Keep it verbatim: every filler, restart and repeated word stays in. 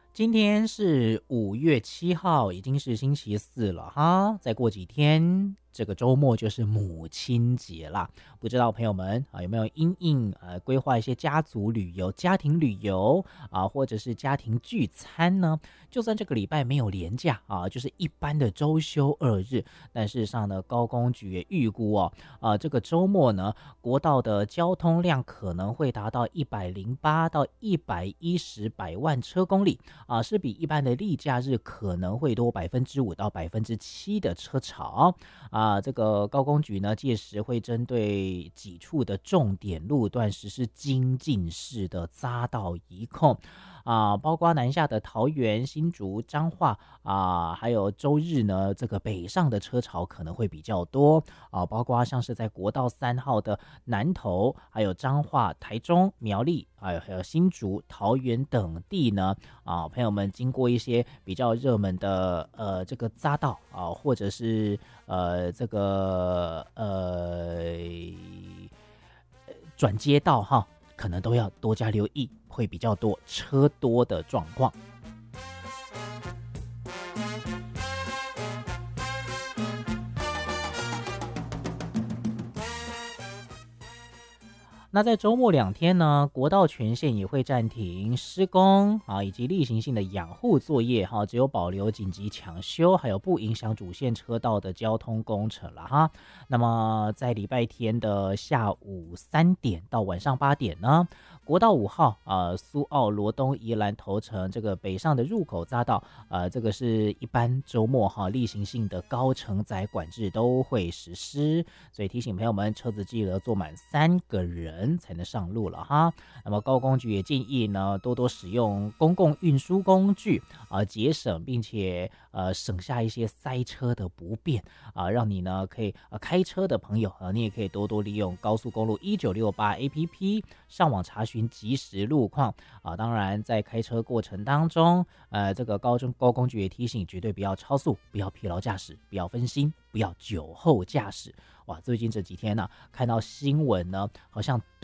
今天是五月七号，已经是星期四了哈。再过几天，这个周末就是母亲节啦。不知道朋友们啊有没有因应呃规划一些家族旅游、家庭旅游啊，或者是家庭聚餐呢？就算这个礼拜没有连假啊，就是一般的周休二日，但事实上呢，高公局也预估哦，啊这个周末呢，国道的交通量可能会达到一百零八到一百一十百万车公里。啊，是比一般的例假日可能会多百分之五到百分之七的车潮啊。这个高公局呢，届时会针对几处的重点路段实施精进式的匝道移控啊，包括南下的桃园、新竹、彰化啊，还有周日呢，这个北上的车潮可能会比较多啊，包括像是在国道三号的南投，还有彰化、台中、苗栗，还有还有新竹、桃园等地呢啊，朋友们经过一些比较热门的呃这个匝道啊，或者是呃这个呃转接道哈，可能都要多加留意，会比较多车多的状况。那在周末两天呢，国道全线也会暂停施工啊，以及例行性的养护作业哈，只有保留紧急抢修，还有不影响主线车道的交通工程了哈。那么在礼拜天的下午三点到晚上八点呢，国道五号啊，苏澳罗东宜兰头城这个北上的入口匝道，呃，这个是一般周末哈例行性的高承载管制都会实施，所以提醒朋友们，车子记得坐满三个人才能上路了哈。那么高公局也建议呢，多多使用公共运输工具啊、呃，节省并且呃省下一些塞车的不便啊、呃，让你呢可以呃开车的朋友啊、呃，你也可以多多利用高速公路一九六八 A P P 上网查询即时路况啊、呃。当然，在开车过程当中，呃，这个高中高公局也提醒，绝对不要超速，不要疲劳驾驶，不要分心，不要酒后驾驶。哇，最近这几天呢、啊，看到新闻呢，好像